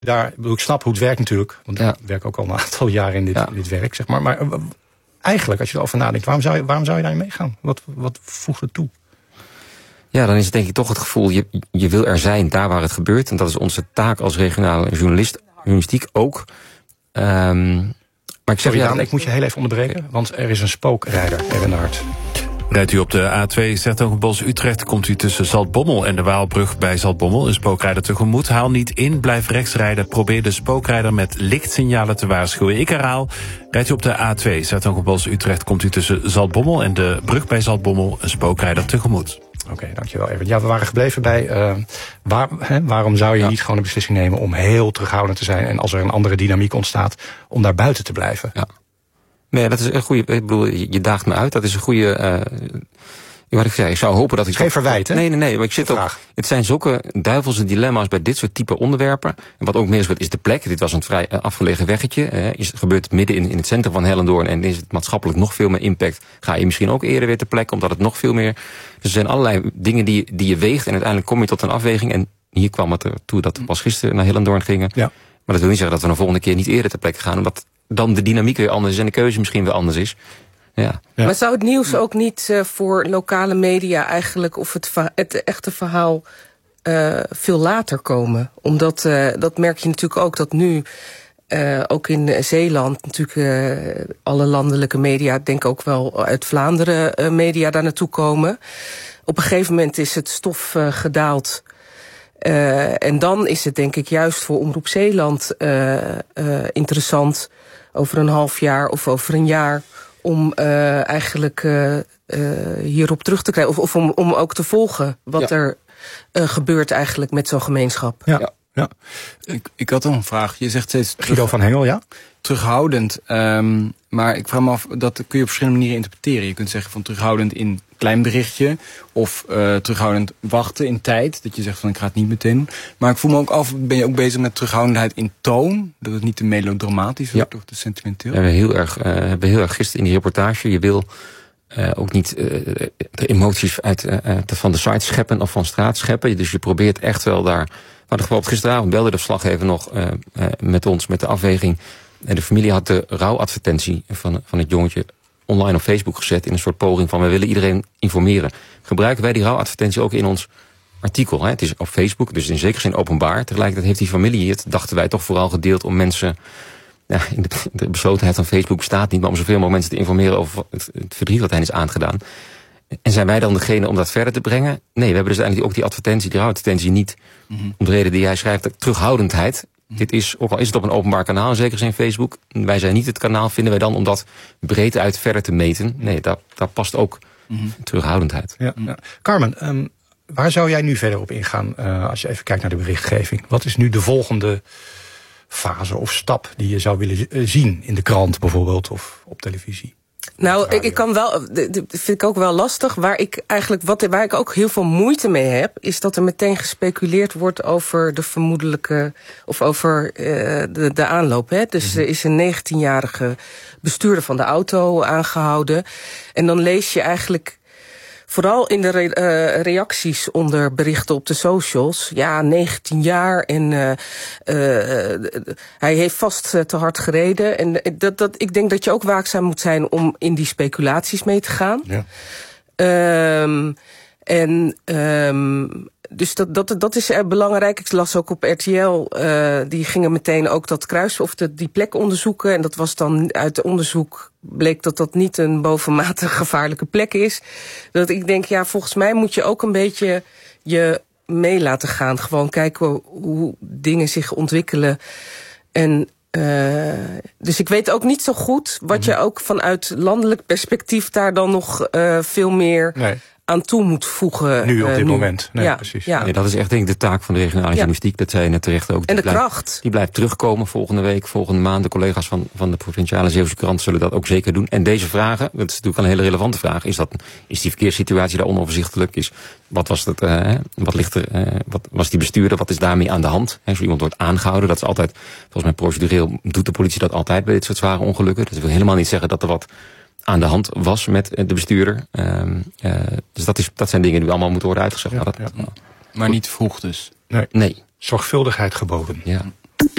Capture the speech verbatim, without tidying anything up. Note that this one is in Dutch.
Daar, ik snap hoe het werkt natuurlijk. Want ja. ik werk ook al een aantal jaren in dit, ja. in dit werk, zeg maar. Maar uh, eigenlijk, als je erover nadenkt, waarom zou je, waarom zou je daarin meegaan? Wat, wat voegt het toe? Ja, dan is het denk ik toch het gevoel, je, je wil er zijn daar waar het gebeurt. En dat is onze taak als regionale journalist, journalistiek ook. Um, maar ik zeg, Sorry, ja, Daan, ik moet je heel even onderbreken, want er is een spookrijder er in de hart. Rijdt u op de A twee Zertogenbosch-Utrecht, komt u tussen Zaltbommel en de Waalbrug bij Zaltbommel een spookrijder tegemoet. Haal niet in, blijf rechts rijden. Probeer de spookrijder met lichtsignalen te waarschuwen. Ik herhaal, rijdt u op de A twee Zertogenbosch-Utrecht, komt u tussen Zaltbommel en de brug bij Zaltbommel een spookrijder tegemoet. Oké, okay, dankjewel Evert. Ja, we waren gebleven bij uh, waar, hè, waarom zou je ja. niet gewoon de beslissing nemen om heel terughoudend te zijn en als er een andere dynamiek ontstaat, om daar buiten te blijven? Ja. Nee, dat is een goede. Ik bedoel, je daagt me uit. Dat is een goede. Uh, wat ik zei, ik zou hopen dat ik. Geen verwijt, hè? Nee, nee, nee. Maar ik zit ook. Het zijn zulke duivelse dilemma's bij dit soort type onderwerpen. En wat ook meer is, is de plek. Dit was een vrij afgelegen weggetje. Uh, is gebeurt midden in, in het centrum van Hellendoorn en is het maatschappelijk nog veel meer impact. Ga je misschien ook eerder weer ter plekke, omdat het nog veel meer. Dus er zijn allerlei dingen die, die je weegt en uiteindelijk kom je tot een afweging. En hier kwam het ertoe dat we pas gisteren naar Hellendoorn gingen. Ja. Maar dat wil niet zeggen dat we de volgende keer niet eerder ter plekke gaan, omdat dan de dynamiek weer anders is en de keuze misschien weer anders is. Ja. Ja. Maar zou het nieuws ook niet uh, voor lokale media eigenlijk, of het, het echte verhaal uh, veel later komen? Omdat, uh, dat merk je natuurlijk ook, dat nu uh, ook in Zeeland natuurlijk uh, alle landelijke media, ik denk ook wel uit Vlaanderen uh, media daar naartoe komen. Op een gegeven moment is het stof uh, gedaald. Uh, en dan is het denk ik juist voor Omroep Zeeland uh, uh, interessant over een half jaar of over een jaar om uh, eigenlijk uh, uh, hierop terug te krijgen. Of, of om, om ook te volgen wat ja. er uh, gebeurt eigenlijk met zo'n gemeenschap. Ja, ja. ja. Ik, ik had nog een vraag. Je zegt steeds terug, Guido van Hengel, ja? terughoudend. Um, maar ik vraag me af, dat kun je op verschillende manieren interpreteren. Je kunt zeggen van terughoudend in klein berichtje. Of uh, terughoudend wachten in tijd. Dat je zegt van ik ga het niet meteen doen. Maar ik voel me ook af, ben je ook bezig met terughoudendheid in toon? Dat het niet te melodramatisch wordt, ja. of te sentimenteel? We hebben heel erg, uh, hebben heel erg gisteren in die reportage. Je wil uh, ook niet uh, de emoties uit, uh, van de site scheppen of van straat scheppen. Dus je probeert echt wel daar. Maar bijvoorbeeld gisteravond belde de verslaggever nog uh, uh, met ons met de afweging. En de familie had de rouwadvertentie van, van het jongetje online op Facebook gezet in een soort poging van we willen iedereen informeren. Gebruiken wij die rouwadvertentie ook in ons artikel. Hè? Het is op Facebook, dus in zekere zin openbaar. Tegelijkertijd heeft die familie het, dachten wij, toch vooral gedeeld om mensen. Ja, in de, de beslotenheid van Facebook bestaat niet, maar om zoveel mogelijk mensen te informeren over het, het verdriet wat hen is aangedaan. En zijn wij dan degene om dat verder te brengen? Nee, we hebben dus eigenlijk ook die advertentie, die rouwadvertentie niet, mm-hmm. om de reden die jij schrijft, terughoudendheid. Dit is, ook al is het op een openbaar kanaal, en zeker zijn Facebook, wij zijn niet het kanaal, vinden wij dan om dat breed uit verder te meten. Nee, daar, daar past ook mm-hmm. terughoudendheid. Ja, ja. Carmen, um, waar zou jij nu verder op ingaan uh, als je even kijkt naar de berichtgeving? Wat is nu de volgende fase of stap die je zou willen zien in de krant bijvoorbeeld of op televisie? Nou, ik, ik kan wel, dat vind ik ook wel lastig. Waar ik eigenlijk, wat, waar ik ook heel veel moeite mee heb, is dat er meteen gespeculeerd wordt over de vermoedelijke, of over uh, de, de aanloop. Hè? Dus mm-hmm. er is een negentienjarige bestuurder van de auto aangehouden. En dan lees je eigenlijk vooral in de re, uh, reacties onder berichten op de socials. Ja, negentien jaar en uh, uh, hij heeft vast uh, te hard gereden. En dat, dat, ik denk dat je ook waakzaam moet zijn om in die speculaties mee te gaan. Ja. Um, en um, dus dat, dat, dat is er belangrijk. Ik las ook op R T L, uh, die gingen meteen ook dat kruis of de, die plek onderzoeken. En dat was dan uit onderzoek bleek dat dat niet een bovenmatig gevaarlijke plek is. Dat ik denk, ja, volgens mij moet je ook een beetje je mee laten gaan. Gewoon kijken hoe dingen zich ontwikkelen. En uh, dus ik weet ook niet zo goed wat je ook vanuit landelijk perspectief daar dan nog uh, veel meer nee. aan toe moet voegen. Nu op dit uh, nu. moment. Nee, ja, precies. Ja. Nee, dat is echt denk ik de taak van de regionale ja. journalistiek. Dat zei je net terecht ook. En die de blijft, kracht. Die blijft terugkomen volgende week, volgende maand. De collega's van, van de Provinciale Zeeuwse Krant zullen dat ook zeker doen. En deze vragen, dat is natuurlijk een hele relevante vraag. Is, dat, is die verkeerssituatie daar onoverzichtelijk? Is, wat was dat? Uh, wat ligt er? Uh, wat was die bestuurder? Wat is daarmee aan de hand? He, zo iemand wordt aangehouden. Dat is altijd, volgens mij procedureel doet de politie dat altijd bij dit soort zware ongelukken. Dat wil helemaal niet zeggen dat er wat aan de hand was met de bestuurder. Um, uh, dus dat, is, dat zijn dingen die allemaal moeten worden uitgezegd. Ja, maar, dat, ja. maar niet vroeg dus. Nee. nee. Zorgvuldigheid geboden. Ja.